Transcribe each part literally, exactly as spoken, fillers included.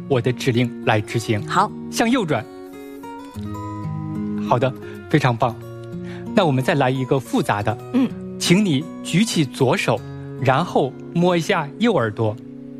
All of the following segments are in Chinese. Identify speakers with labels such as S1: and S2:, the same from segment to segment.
S1: 我的指令来执行。
S2: 好，
S1: 向右转。好的，非常棒。那我们再来一个复杂的。
S2: 嗯，
S1: 请你举起左手，然后摸一下右耳朵。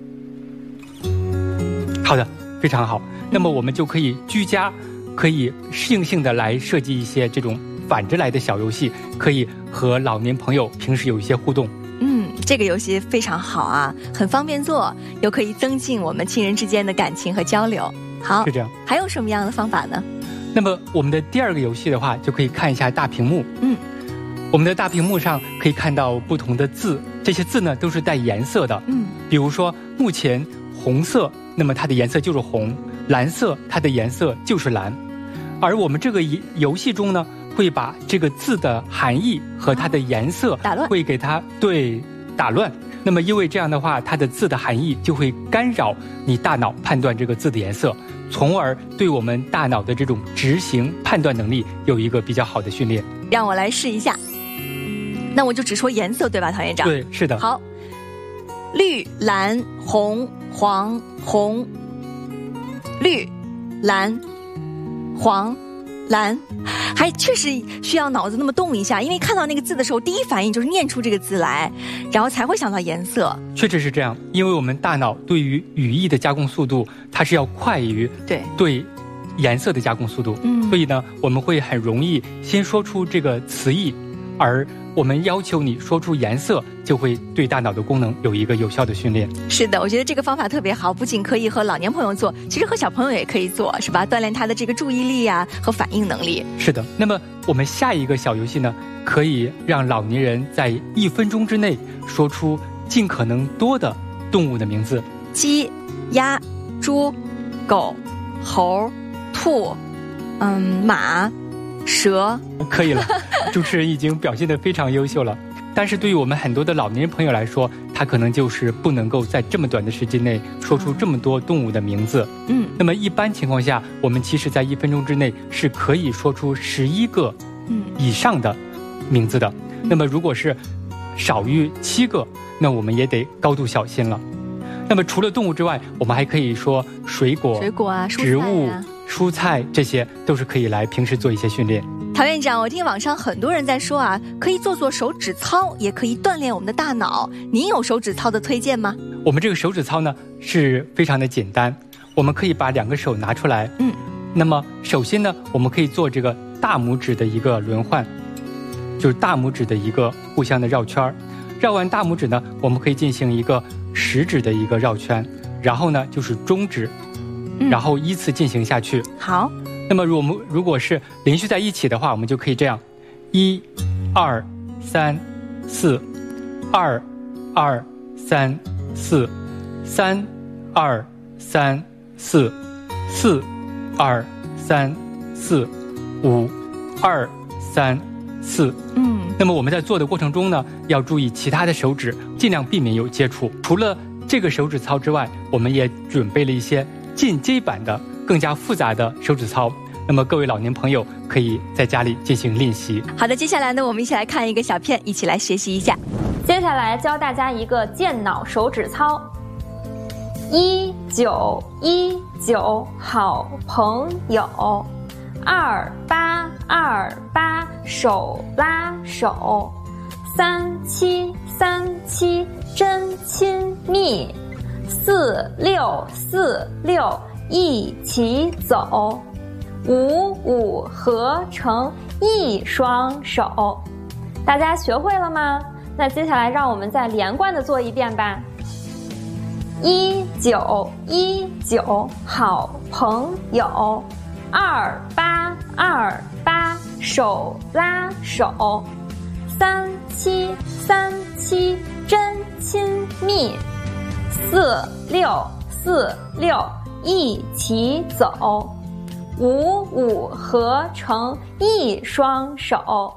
S1: 好的，非常好。那么我们就可以居家，可以适应性的来设计一些这种反着来的小游戏，可以和老年朋友平时有一些互动。
S2: 嗯，这个游戏非常好啊，很方便做，又可以增进我们亲人之间的感情和交流。好，
S1: 是这样。
S2: 还有什么样的方法呢？
S1: 那么我们的第二个游戏的话，就可以看一下大屏幕。
S2: 嗯，
S1: 我们的大屏幕上可以看到不同的字，这些字呢都是带颜色的。
S2: 嗯，
S1: 比如说目前红色，那么它的颜色就是红；蓝色，它的颜色就是蓝。而我们这个游戏中呢，会把这个字的含义和它的颜色
S2: 打乱，
S1: 会给它对打乱。那么因为这样的话，它的字的含义就会干扰你大脑判断这个字的颜色，从而对我们大脑的这种执行判断能力有一个比较好的训练。
S2: 让我来试一下。那我就只说颜色对吧，唐院长？
S1: 对，是的。
S2: 好，绿、蓝、红、黄、红，绿、蓝、黄、蓝，还确实需要脑子那么动一下，因为看到那个字的时候，第一反应就是念出这个字来，然后才会想到颜色。
S1: 确实是这样，因为我们大脑对于语义的加工速度，它是要快于
S2: 对
S1: 对颜色的加工速度。
S2: 嗯，
S1: 所以呢，我们会很容易先说出这个词义，而我们要求你说出颜色，就会对大脑的功能有一个有效的训练。
S2: 是的，我觉得这个方法特别好，不仅可以和老年朋友做，其实和小朋友也可以做，是吧？锻炼他的这个注意力啊和反应能力。
S1: 是的。那么我们下一个小游戏呢，可以让老年人在一分钟之内说出尽可能多的动物的名字。
S2: 鸡、鸭、猪、狗、猴、兔，嗯，马、蛇。
S1: 可以了，主持人已经表现得非常优秀了。但是对于我们很多的老年人朋友来说，他可能就是不能够在这么短的时间内说出这么多动物的名字。
S2: 嗯，
S1: 那么一般情况下，我们其实在一分钟之内是可以说出十一个以上的名字的。嗯、那么如果是少于七个，那我们也得高度小心了。那么除了动物之外，我们还可以说水果、
S2: 水果啊、
S1: 植物、蔬菜，这些都是可以来平时做一些训练。
S2: 陶院长，我听网上很多人在说啊，可以做做手指操，也可以锻炼我们的大脑。您有手指操的推荐吗？
S1: 我们这个手指操呢是非常的简单，我们可以把两个手拿出来。
S2: 嗯，
S1: 那么首先呢，我们可以做这个大拇指的一个轮换，就是大拇指的一个互相的绕圈。绕完大拇指呢，我们可以进行一个食指的一个绕圈，然后呢就是中指，然后依次进行下去。
S2: 嗯、好。
S1: 那么我们如果是连续在一起的话，我们就可以这样：一、二、三、四，二、二、三、四，三、二、三、四，四、二、三、四，五、二、三、四。嗯。那么我们在做的过程中呢，要注意其他的手指，尽量避免有接触。除了这个手指操之外，我们也准备了一些进阶版的更加复杂的手指操，那么各位老年朋友可以在家里进行练习。
S2: 好的，接下来呢，我们一起来看一个小片，一起来学习一下。
S3: 接下来教大家一个健脑手指操：一九一九好朋友，二八二八手拉手，三七三七真亲密，四六四六一起走，五五合成一双手。大家学会了吗？那接下来让我们再连贯的做一遍吧。一九一九好朋友，二八二八手拉手，三七三七真亲密，四六四六一起走，五五合成一双手。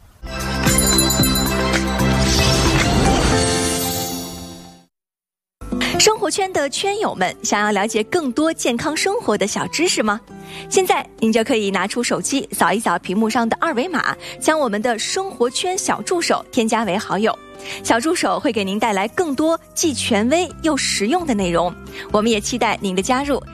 S2: 生活圈的圈友们，想要了解更多健康生活的小知识吗？现在您就可以拿出手机扫一扫屏幕上的二维码，将我们的生活圈小助手添加为好友。小助手会给您带来更多既权威又实用的内容，我们也期待您的加入。